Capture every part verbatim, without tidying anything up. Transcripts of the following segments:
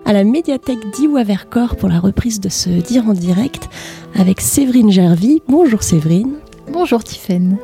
à la médiathèque d'Iwa-Vercors pour la reprise de ce Dire en direct avec Séverine Gervy. Bonjour Séverine. Bonjour Tiffaine.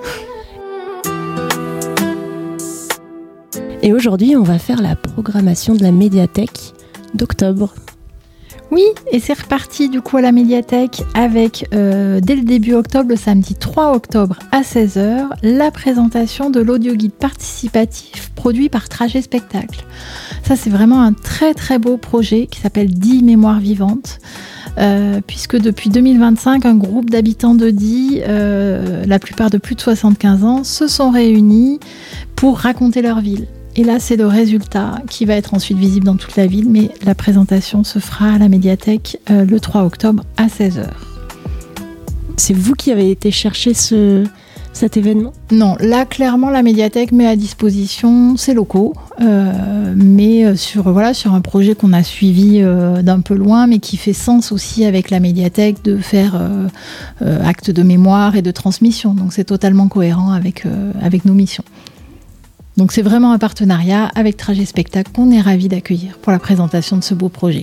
Et aujourd'hui, on va faire la programmation de la médiathèque d'octobre. Oui, et c'est reparti du coup à la médiathèque avec, euh, dès le début octobre, le samedi trois octobre à seize heures, la présentation de l'audioguide participatif produit par Trajet Spectacle. Ça, c'est vraiment un très très beau projet qui s'appelle Die Mémoires Vivantes. Euh, puisque depuis deux mille vingt-cinq, un groupe d'habitants de Die, euh, la plupart de plus de soixante-quinze ans, se sont réunis pour raconter leur ville. Et là, c'est le résultat qui va être ensuite visible dans toute la ville, mais la présentation se fera à la médiathèque euh, le trois octobre à seize heures. C'est vous qui avez été chercher ce, cet événement ? Non, là, clairement, la médiathèque met à disposition ses locaux, euh, mais sur, voilà, sur un projet qu'on a suivi euh, d'un peu loin, mais qui fait sens aussi avec la médiathèque de faire euh, euh, acte de mémoire et de transmission. Donc, c'est totalement cohérent avec, euh, avec nos missions. Donc c'est vraiment un partenariat avec Trajet Spectacle qu'on est ravis d'accueillir pour la présentation de ce beau projet.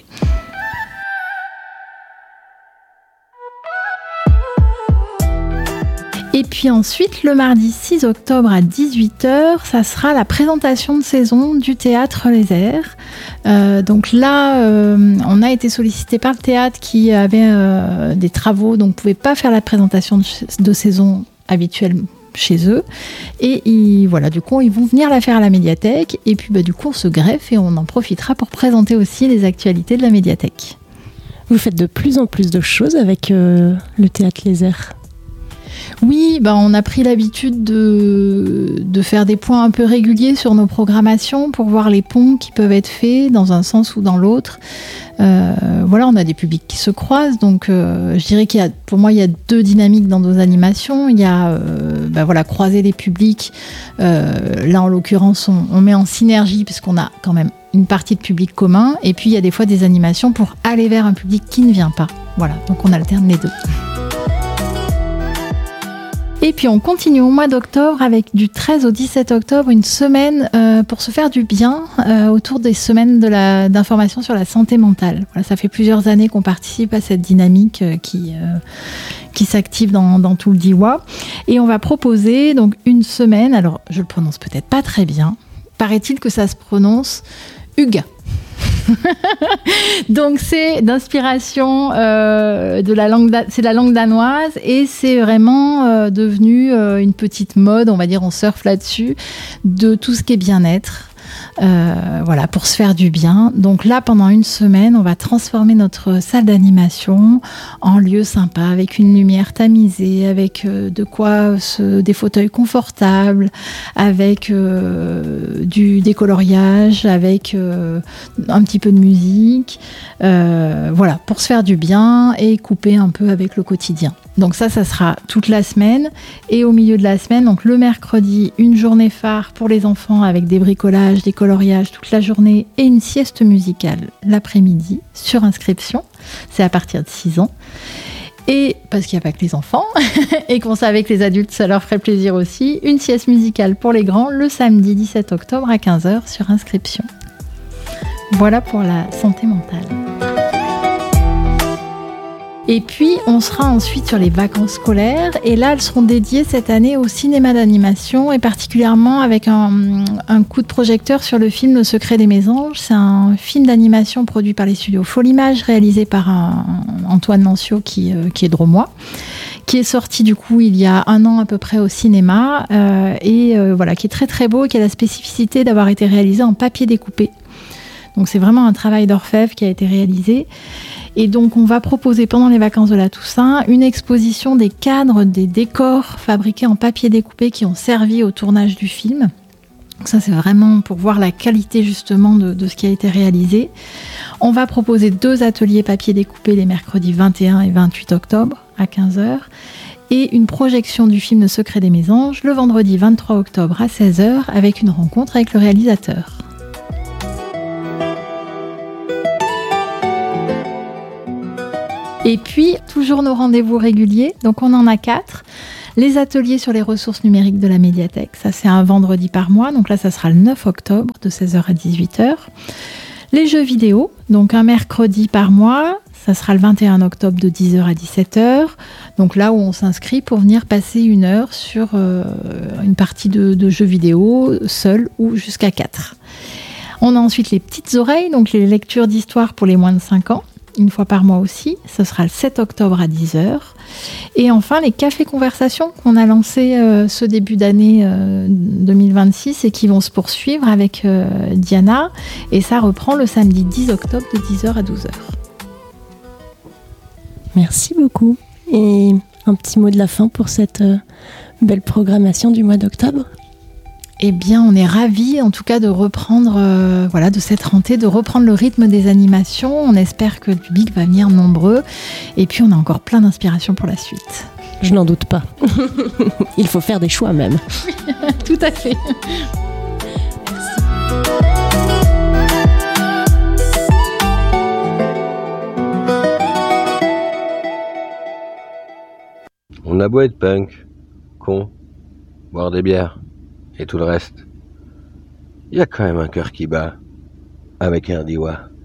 Et puis ensuite, le mardi six octobre à dix-huit heures, ça sera la présentation de saison du Théâtre Les Airs. Euh, donc là, euh, on a été sollicité par le théâtre qui avait euh, des travaux, donc ne pouvait pas faire la présentation de, de saison habituellement chez eux, et ils, voilà, du coup ils vont venir la faire à la médiathèque, et puis bah, du coup on se greffe et on en profitera pour présenter aussi les actualités de la médiathèque. Vous faites de plus en plus de choses avec euh, le Théâtre Les Airs. Oui, bah on a pris l'habitude de, de faire des points un peu réguliers sur nos programmations pour voir les ponts qui peuvent être faits dans un sens ou dans l'autre. Euh, voilà, on a des publics qui se croisent, donc euh, je dirais qu'il y a, pour moi, il y a deux dynamiques dans nos animations. Il y a, euh, bah voilà, croiser les publics. Euh, là, en l'occurrence, on, on met en synergie puisqu'on a quand même une partie de public commun. Et puis, il y a des fois des animations pour aller vers un public qui ne vient pas. Voilà, donc on alterne les deux. Et puis on continue au mois d'octobre avec du treize au dix-sept octobre une semaine euh, pour se faire du bien euh, autour des semaines de la, d'information sur la santé mentale. Voilà, ça fait plusieurs années qu'on participe à cette dynamique euh, qui, euh, qui s'active dans, dans tout le Diois. Et on va proposer donc une semaine, alors je le prononce peut-être pas très bien, paraît-il que ça se prononce Hugues. Donc c'est d'inspiration euh, de la langue, da- c'est de la langue danoise et c'est vraiment euh, devenu euh, une petite mode, on va dire, on surfe là-dessus, de tout ce qui est bien-être. Euh, voilà, pour se faire du bien. Donc là, pendant une semaine, on va transformer notre salle d'animation en lieu sympa, avec une lumière tamisée, avec euh, de quoi se, des fauteuils confortables, avec euh, du décoloriage, avec euh, un petit peu de musique. Euh, voilà, pour se faire du bien et couper un peu avec le quotidien. Donc ça, ça sera toute la semaine. Et au milieu de la semaine, donc le mercredi, une journée phare pour les enfants avec des bricolages, des coloriages toute la journée et une sieste musicale l'après-midi sur inscription. C'est à partir de six ans. Et parce qu'il n'y a pas que les enfants et qu'on savait que les adultes, ça leur ferait plaisir aussi, une sieste musicale pour les grands le samedi dix-sept octobre à quinze heures sur inscription. Voilà pour la santé mentale. Et puis, on sera ensuite sur les vacances scolaires. Et là, elles seront dédiées cette année au cinéma d'animation et particulièrement avec un, un coup de projecteur sur le film Le Secret des Mésanges. C'est un film d'animation produit par les studios Folimage, réalisé par un, Antoine Nancio qui, euh, qui est drômois, qui est sorti du coup il y a un an à peu près au cinéma euh, et euh, voilà, qui est très très beau et qui a la spécificité d'avoir été réalisé en papier découpé. Donc c'est vraiment un travail d'orfèvre qui a été réalisé. Et donc on va proposer pendant les vacances de la Toussaint une exposition des cadres, des décors fabriqués en papier découpé qui ont servi au tournage du film. Donc ça c'est vraiment pour voir la qualité justement de, de ce qui a été réalisé. On va proposer deux ateliers papier découpé les mercredis vingt et un et vingt-huit octobre à quinze heures et une projection du film Le Secret des Mésanges le vendredi vingt-trois octobre à seize heures avec une rencontre avec le réalisateur. Et puis, toujours nos rendez-vous réguliers, donc on en a quatre. Les ateliers sur les ressources numériques de la médiathèque, ça c'est un vendredi par mois, donc là ça sera le neuf octobre de seize heures à dix-huit heures. Les jeux vidéo, donc un mercredi par mois, ça sera le vingt et un octobre de dix heures à dix-sept heures. Donc là où on s'inscrit pour venir passer une heure sur euh, une partie de, de jeux vidéo, seul ou jusqu'à quatre. On a ensuite les petites oreilles, donc les lectures d'histoire pour les moins de cinq ans, une fois par mois aussi. Ce sera le sept octobre à dix heures. Et enfin, les cafés conversations qu'on a lancés euh, ce début d'année euh, deux mille vingt-six et qui vont se poursuivre avec euh, Diana. Et ça reprend le samedi dix octobre de dix heures à douze heures. Merci beaucoup. Et un petit mot de la fin pour cette euh, belle programmation du mois d'octobre. Eh bien, on est ravis, en tout cas, de reprendre, euh, voilà, de cette rentrée, de reprendre le rythme des animations. On espère que le public va venir nombreux. Et puis, on a encore plein d'inspiration pour la suite. Je n'en doute pas. Il faut faire des choix même. Tout à fait. On a beau être punk, con, boire des bières et tout le reste, il y a quand même un cœur qui bat avec un diwa.